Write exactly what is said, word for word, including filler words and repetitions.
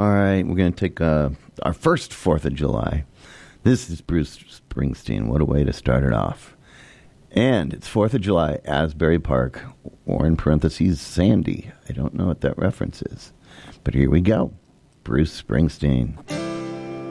All right, we're going to take uh, our first fourth of July. This is Bruce Springsteen. What a way to start it off. And it's fourth of July, Asbury Park, or in parentheses, Sandy. I don't know what that reference is. But here we go. Bruce Springsteen.